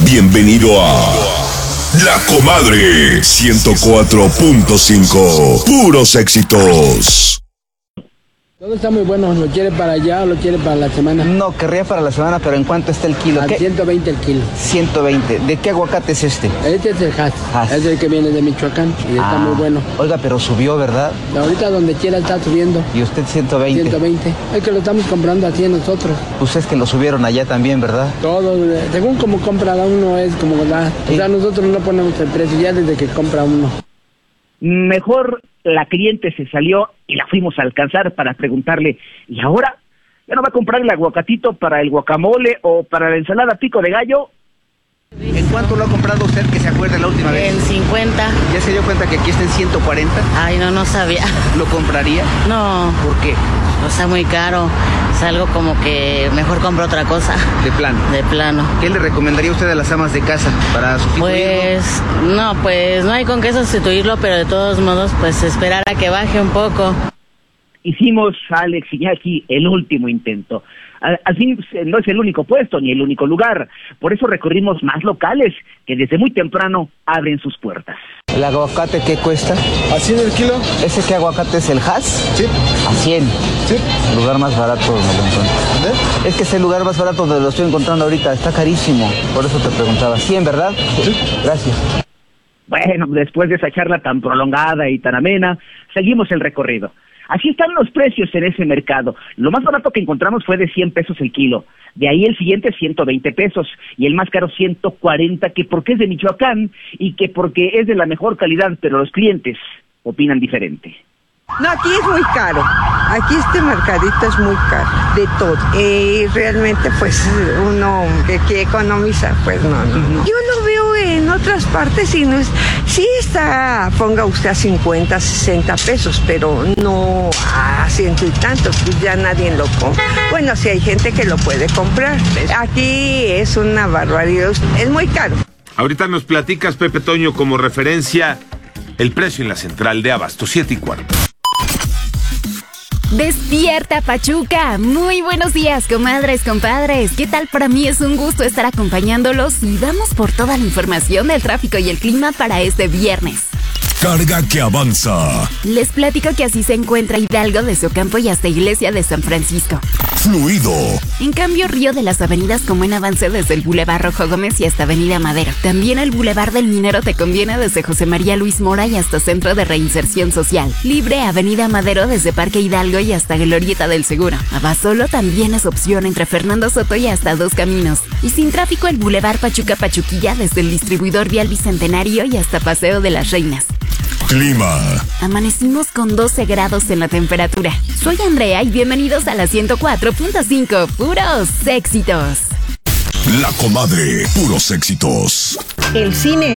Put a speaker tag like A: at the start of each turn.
A: Bienvenido a La Comadre 104.5. Puros éxitos.
B: Todo está muy bueno. ¿Lo quiere para allá o lo quiere para la semana?
C: No, querría para la semana, pero ¿en cuánto está el kilo?
B: A 120 el kilo.
C: 120. ¿De qué aguacate es este?
B: Este es el Hass. Es el que viene de Michoacán y está muy bueno.
C: Oiga, pero subió, ¿verdad?
B: Ahorita donde quiera está subiendo.
C: ¿Y usted 120?
B: 120. Es que lo estamos comprando así nosotros.
C: Pues es que lo subieron allá también, ¿verdad?
B: Todo, según como compra uno es como da. O sea, nosotros no ponemos el precio ya desde que compra uno.
D: Mejor la cliente se salió y la fuimos a alcanzar para preguntarle, ¿y ahora? ¿Ya no va a comprar el aguacatito para el guacamole o para la ensalada pico de gallo?
C: ¿En cuánto lo ha comprado usted, que se acuerde la última vez?
E: En 50.
C: ¿Ya se dio cuenta que aquí está en 140?
E: Ay, no sabía.
C: ¿Lo compraría?
E: No.
C: ¿Por qué?
E: O sea, muy caro. Es algo como que mejor compro otra cosa.
C: ¿De plano?
E: De plano.
C: ¿Qué le recomendaría usted a las amas de casa para sustituirlo?
E: Pues no hay con qué sustituirlo, pero de todos modos, pues esperar a que baje un poco.
D: Hicimos, Alex Iñaki, el último intento. Al fin no es el único puesto ni el único lugar, por eso recorrimos más locales que desde muy temprano abren sus puertas.
C: ¿El aguacate qué cuesta?
B: ¿A 100 el kilo?
C: ¿Ese qué aguacate es, el Hass?
B: Sí.
C: A 100.
B: Sí.
C: El lugar más barato me lo encuentro. Es que es el lugar más barato donde lo estoy encontrando ahorita, está carísimo, por eso te preguntaba. 100, ¿verdad?
B: Sí.
C: Gracias.
D: Bueno, después de esa charla tan prolongada y tan amena, seguimos el recorrido. Así están los precios en ese mercado. Lo más barato que encontramos fue de 100 pesos el kilo. De ahí el siguiente 120 pesos. Y el más caro 140, que porque es de Michoacán y que porque es de la mejor calidad, pero los clientes opinan diferente.
F: No, aquí es muy caro. Aquí este mercadito es muy caro, de todo. Y realmente, pues, uno que economiza, pues no. Yo lo veo en otras partes y no es... Sí está, ponga usted a 50, 60 pesos, pero no a ciento y tantos, pues ya nadie lo compra. Bueno, sí hay gente que lo puede comprar. Aquí es una barbaridad, es muy caro.
G: Ahorita nos platicas, Pepe Toño, como referencia, el precio en la central de Abasto, 7:15.
H: Despierta, Pachuca. Muy buenos días, comadres, compadres. ¿Qué tal? Para mí es un gusto estar acompañándolos y vamos por toda la información del tráfico y el clima para este viernes.
A: Carga que avanza.
H: Les platico que así se encuentra Hidalgo desde Ocampo y hasta Iglesia de San Francisco.
A: Fluido.
H: En cambio, Río de las Avenidas con buen avance desde el Boulevard Rojo Gómez y hasta Avenida Madero. También el Boulevard del Minero te conviene desde José María Luis Mora y hasta Centro de Reinserción Social. Libre Avenida Madero desde Parque Hidalgo y hasta Glorieta del Seguro. Abasolo también es opción entre Fernando Soto y hasta Dos Caminos. Y sin tráfico el Boulevard Pachuca-Pachuquilla desde el distribuidor vial Bicentenario y hasta Paseo de las Reinas.
A: Clima.
H: Amanecimos con 12 grados en la temperatura. Soy Andrea y bienvenidos a la 104.5 Puros Éxitos.
A: La Comadre, puros éxitos.
I: El cine